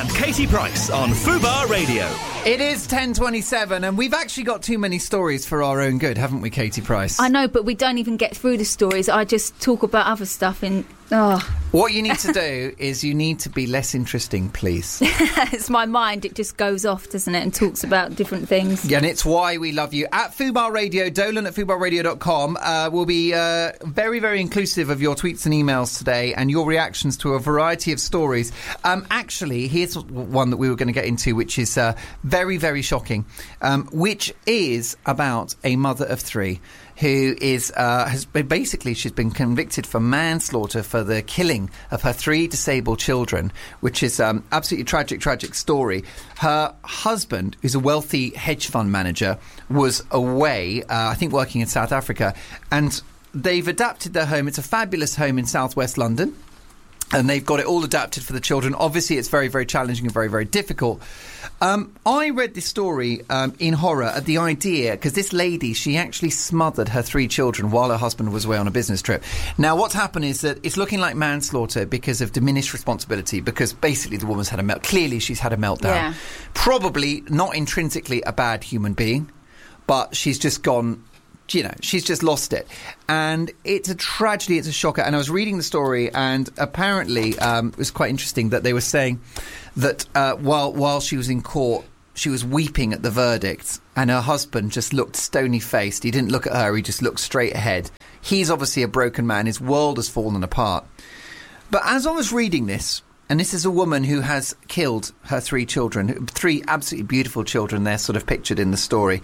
and Katie Price on Fubar Radio. It is 10:27 and we've actually got too many stories for our own good, haven't we, Katie Price? I know, but we don't even get through the stories. I just talk about other stuff in... What you need to do is you need to be less interesting, please. It's my mind. It just goes off, doesn't it, and talks about different things. Yeah, and it's why we love you. At Fubar Radio, Dolan at fubarradio.com. We'll be very, very inclusive of your tweets and emails today and your reactions to a variety of stories. Actually, here's one that we were going to get into, which is very, very shocking, which is about a mother of three who is she's been convicted for manslaughter for the killing of her three disabled children, which is absolutely tragic story. Her husband, who's a wealthy hedge fund manager, was away, I think working in South Africa, and they've adapted their home. It's a fabulous home in southwest London, and they've got it all adapted for the children. Obviously, it's very, very challenging and very, very difficult. I read this story in horror at the idea, because this lady, she actually smothered her three children while her husband was away on a business trip. Now, what's happened is that it's looking like manslaughter because of diminished responsibility, because basically the woman's had a meltdown. Clearly, she's had a meltdown. Yeah. Probably not intrinsically a bad human being, but she's just gone... she's just lost it. And it's a tragedy, it's a shocker. And I was reading the story, and apparently it was quite interesting that they were saying that while she was in court, she was weeping at the verdict, and her husband just looked stony-faced. He didn't look at her, he just looked straight ahead. He's obviously a broken man, his world has fallen apart. But as I was reading this, and this is a woman who has killed her three children, three absolutely beautiful children, they're sort of pictured in the story,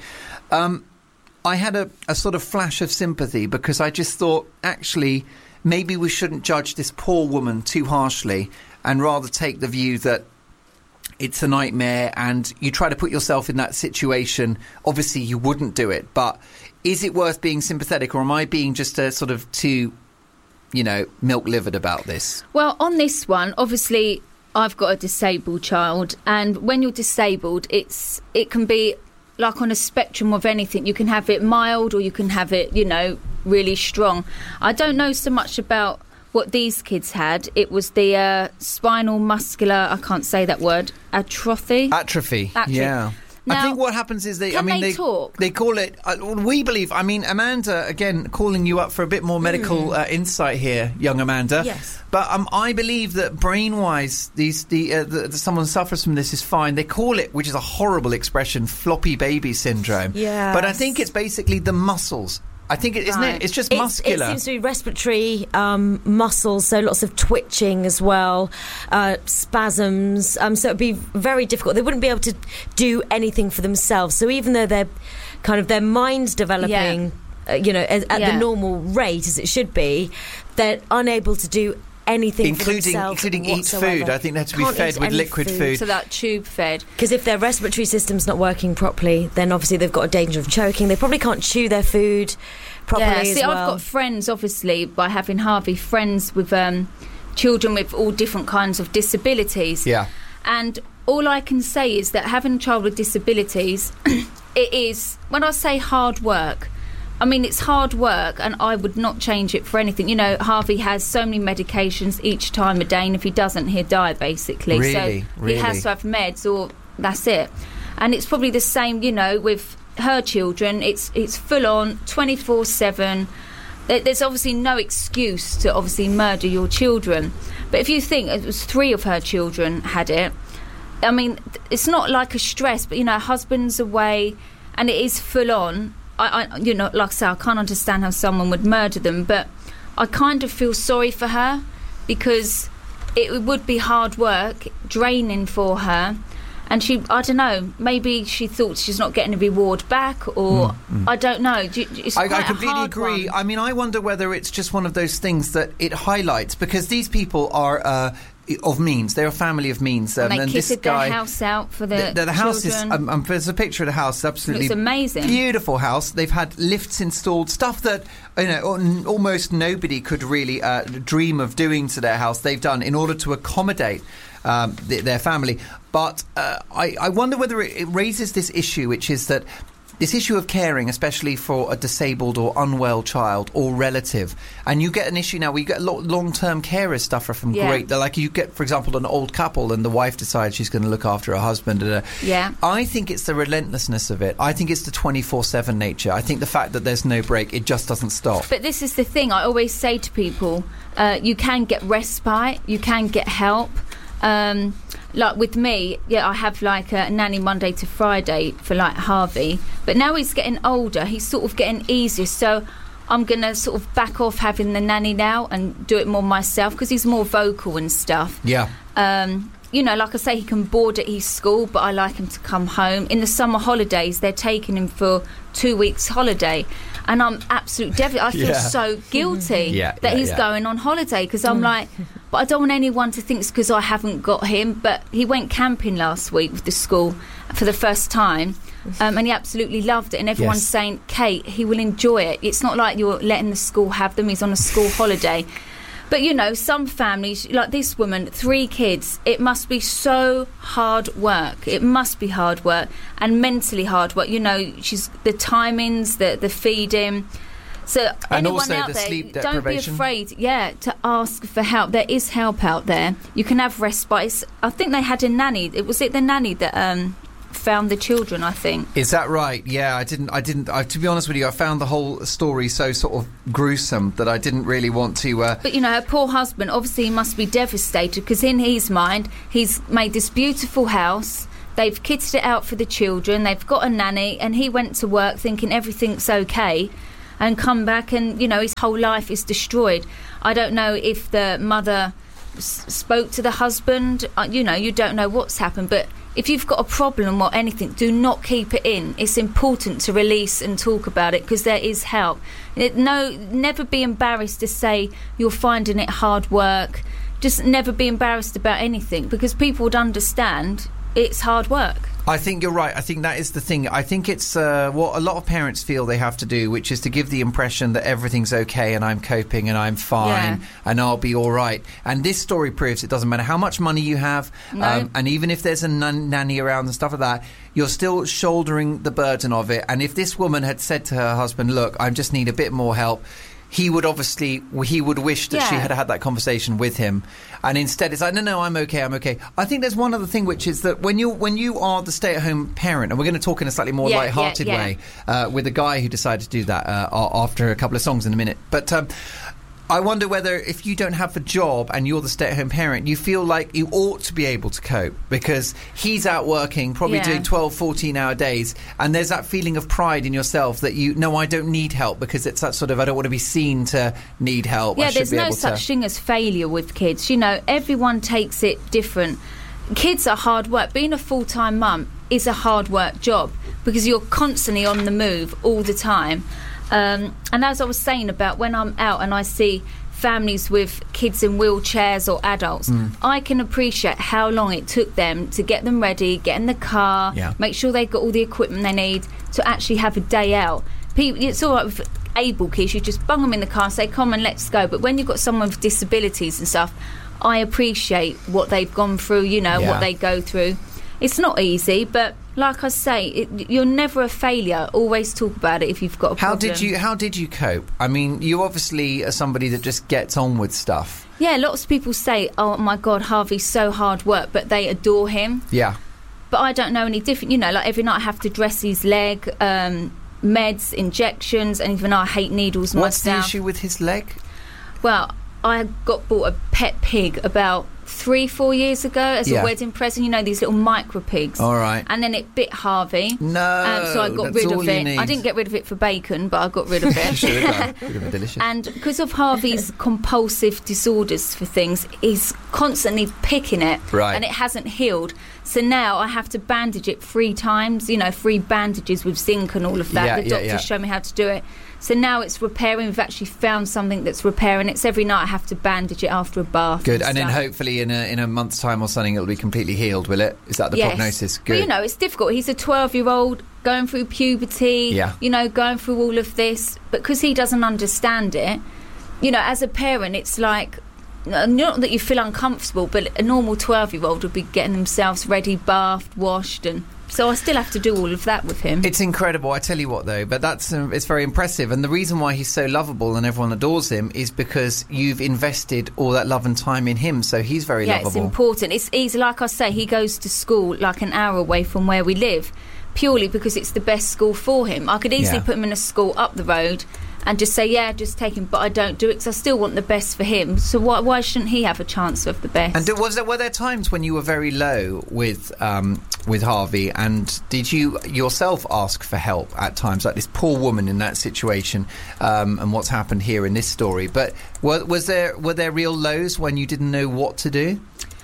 I had a sort of flash of sympathy, because I just thought, actually, maybe we shouldn't judge this poor woman too harshly, and rather take the view that it's a nightmare, and you try to put yourself in that situation. Obviously, you wouldn't do it, but is it worth being sympathetic, or am I being just a sort of too, milk-livered about this? Well, on this one, obviously, I've got a disabled child, and when you're disabled, it can be... like on a spectrum of anything. You can have it mild or you can have it, really strong. I don't know so much about what these kids had. It was the spinal muscular, I can't say that word, atrophy. Yeah. Now, I think what happens is they talk? They call it, we believe, Amanda, again, calling you up for a bit more medical insight here, young Amanda. Yes. But I believe that brain-wise, someone suffers from this is fine. They call it, which is a horrible expression, floppy baby syndrome. Yeah. But I think it's basically the muscles. I think isn't it? It's just muscular. It seems to be respiratory muscles, so lots of twitching as well, spasms. So it'd be very difficult. They wouldn't be able to do anything for themselves. So even though they're kind of their mind's developing, at the normal rate as it should be, they're unable to do anything for themselves, including eat whatsoever. Food. I think they have to be fed with liquid food. So that tube fed. Because if their respiratory system's not working properly, then obviously they've got a danger of choking. They probably can't chew their food properly as well. I've got friends, obviously, by having Harvey, friends with children with all different kinds of disabilities. Yeah. And all I can say is that having a child with disabilities, it is, when I say hard work, it's hard work, and I would not change it for anything. Harvey has so many medications each time a day, and if he doesn't, he'll die, basically. Really? So he has to have meds, or that's it. And it's probably the same, with her children. It's full on, 24/7. There's obviously no excuse to obviously murder your children. But if you think it was three of her children had it, it's not like a stress, but, her husband's away, and it is full on. Like I say, I can't understand how someone would murder them, but I kind of feel sorry for her, because it would be hard work, draining for her, and I don't know, maybe she thought she's not getting a reward back, or I don't know. It's quite I completely a hard agree. one. I wonder whether it's just one of those things that it highlights, because these people are of means. They're a family of means. And they and kitted this guy, their house out for the house children. is. There's a picture of the house. Absolutely, it's amazing. Beautiful house. They've had lifts installed. Stuff that almost nobody could really dream of doing to their house. They've done in order to accommodate their family. But I wonder whether it raises this issue, which is that this issue of caring, especially for a disabled or unwell child or relative, and you get an issue now where you get a lot long-term carers suffer from great, like you get, for example, an old couple and the wife decides she's going to look after her husband. I think it's the relentlessness of it. I think it's the 24/7 nature. I think the fact that there's no break, it just doesn't stop. But this is the thing, I always say to people, you can get respite, you can get help. Like with me, I have like a nanny Monday to Friday for like Harvey, but now he's getting older, he's sort of getting easier, so I'm going to sort of back off having the nanny now and do it more myself because he's more vocal and stuff. You know, like I say, he can board at his school, but I like him to come home. In the summer holidays, they're taking him for 2 weeks holiday, and I'm absolutely devastated. I feel so guilty that he's going on holiday because I'm like, but I don't want anyone to think it's because I haven't got him. But he went camping last week with the school for the first time, and he absolutely loved it. And everyone's saying, Kate, he will enjoy it. It's not like you're letting the school have them. He's on a school holiday. But, you know, some families, like this woman, 3 kids, it must be so hard work. It must be hard work and mentally hard work. You know, she's the timings, the feeding. So and anyone also out the there, sleep don't deprivation. be afraid, to ask for help. There is help out there. You can have respite. I think they had a nanny. Was it the nanny that found the children, I think? Is that right? Yeah, I didn't. To be honest with you, I found the whole story so sort of gruesome that I didn't really want to. But you know, her poor husband obviously must be devastated because in his mind, he's made this beautiful house. They've kitted it out for the children. They've got a nanny, and he went to work thinking everything's okay, and come back, and you know, his whole life is destroyed. I don't know if the mother spoke to the husband. You know, you don't know what's happened, but if you've got a problem or anything, do not keep it in. It's important to release and talk about it because there is help. Never be embarrassed to say you're finding it hard work. Just never be embarrassed about anything because people would understand it's hard work. I think you're right. I think that is the thing. I think it's what a lot of parents feel they have to do, which is to give the impression that everything's okay and I'm coping and I'm fine and I'll be all right. And this story proves it doesn't matter how much money you have, and even if there's a nanny around and stuff like that, you're still shouldering the burden of it. And if this woman had said to her husband, look, I just need a bit more help, he would wish that she had had that conversation with him, and instead it's like, no, I'm okay. I think there's one other thing, which is that when you are the stay-at-home parent, and we're going to talk in a slightly more light-hearted way with a guy who decided to do that after a couple of songs in a minute, but I wonder whether if you don't have a job and you're the stay-at-home parent, you feel like you ought to be able to cope because he's out working, probably doing 12, 14-hour days, and there's that feeling of pride in yourself that I don't need help because it's that sort of, I don't want to be seen to need help. Yeah, there's no such thing as failure with kids. You know, everyone takes it different. Kids are hard work. Being a full-time mum is a hard work job because you're constantly on the move all the time. And as I was saying about when I'm out and I see families with kids in wheelchairs or adults, I can appreciate how long it took them to get them ready, get in the car, make sure they've got all the equipment they need to actually have a day out. It's all right with able kids, you just bung them in the car and say, come on, let's go. But when you've got someone with disabilities and stuff, I appreciate what they've gone through, what they go through. It's not easy, but like I say, you're never a failure. Always talk about it if you've got a problem. How did you cope? I mean, you obviously are somebody that just gets on with stuff. Yeah, lots of people say, oh my God, Harvey's so hard work, but they adore him. Yeah. But I don't know any different. Like every night I have to dress his leg, meds, injections, and even I hate needles myself. What's the issue with his leg? Well, I got bought a pet pig about 3-4 years ago as a wedding present. These little micro pigs. All right. And then it bit Harvey. No, so I got rid of it. I didn't get rid of it for bacon, but I got rid of it. Should have done. Would have been delicious. And because of Harvey's compulsive disorders for things, he's constantly picking it. Right. And it hasn't healed. So now I have to bandage it 3 times, 3 bandages with zinc and all of that. The doctors show me how to do it. So now it's repairing. We've actually found something that's repairing. It's every night I have to bandage it after a bath. Good. And then hopefully in a month's time or something it'll be completely healed, will it? Is that the prognosis? Good. But it's difficult. He's a 12-year-old going through puberty, going through all of this. But because he doesn't understand it, as a parent, it's like not that you feel uncomfortable, but a normal 12-year-old would be getting themselves ready, bathed, washed, and so I still have to do all of that with him. It's incredible, I tell you what, though, but it's very impressive. And the reason why he's so lovable and everyone adores him is because you've invested all that love and time in him, so he's very lovable. Yeah, it's important. It's easy, like I say, he goes to school like an hour away from where we live, purely because it's the best school for him. I could easily put him in a school up the road and just say, yeah, just take him, but I don't do it because I still want the best for him. So why shouldn't he have a chance of the best? And were there times when you were very low with Harvey, and did you yourself ask for help at times, like this poor woman in that situation, and what's happened here in this story? But were there real lows when you didn't know what to do?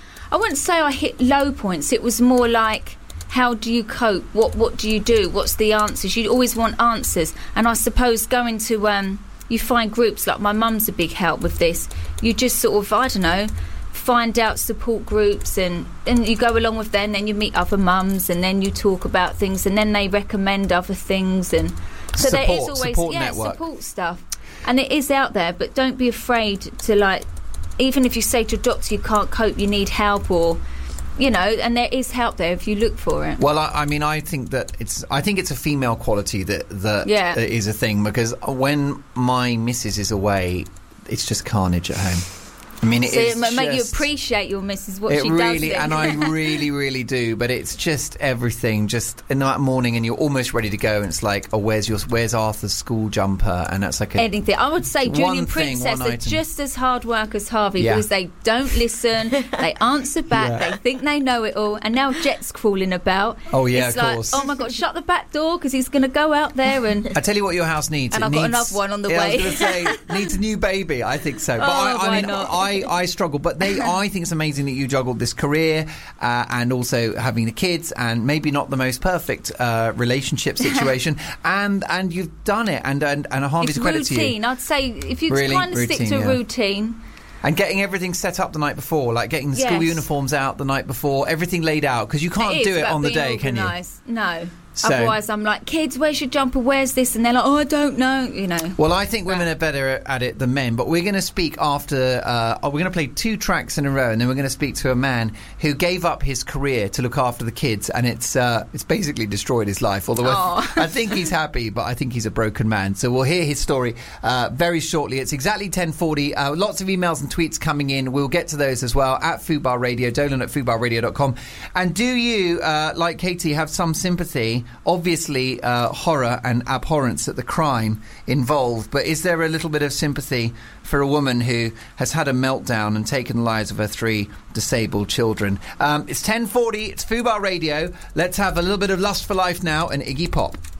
I wouldn't say I hit low points. It was more like, how do you cope? What do you do? What's the answers? You always want answers. And I suppose going to you find groups, like my mum's a big help with this. You just sort of, I don't know, find out support groups and you go along with them, then you meet other mums and then you talk about things and then they recommend other things, and so there is always support stuff, and it is out there. But don't be afraid to, like, even if you say to a doctor you can't cope, you need help, or you know, and there is help there if you look for it. Well, I mean, I think it's a female quality that is a thing, because when my missus is away, it's just carnage at home. I mean, it make you appreciate your missus, what she really does. And I really, really do. But it's just everything. Just in that morning, and you're almost ready to go, and it's like, oh, where's Arthur's school jumper? And that's like anything. I would say Julie and Princess are just as hard work as Harvey, because they don't listen, they answer back, they think they know it all. And now Jet's crawling about. Oh yeah, it's of like, course. Oh my God, shut the back door because he's going to go out there. And I tell you what, your house needs. And I've got another one on the way. I was going to say, needs a new baby. I think so. But why not? I struggle. But I think it's amazing that you juggled this career and also having the kids, and maybe not the most perfect relationship situation, and you've done it, and Harvey's credit to you. Routine. I'd say if you really, kind of stick to a routine. And getting everything set up the night before, like getting the school uniforms out the night before, everything laid out, because you can't do it on the day, can you? No. So, otherwise, I'm like, kids, where's your jumper? Where's this? And they're like, oh, I don't know, you know. Well, I think women are better at it than men, but we're going to speak after... we're going to play 2 tracks in a row, and then we're going to speak to a man who gave up his career to look after the kids, and it's basically destroyed his life, although I think he's happy, but I think he's a broken man. So we'll hear his story very shortly. It's exactly 10:40. Lots of emails and tweets coming in. We'll get to those as well at Fubar Radio, Dolan at fubarradio.com. And do you, like Katie, have some sympathy? Obviously, horror and abhorrence at the crime involved, but is there a little bit of sympathy for a woman who has had a meltdown and taken the lives of her 3 disabled children? It's 10:40, it's Fubar Radio. Let's have a little bit of Lust for Life now and Iggy Pop.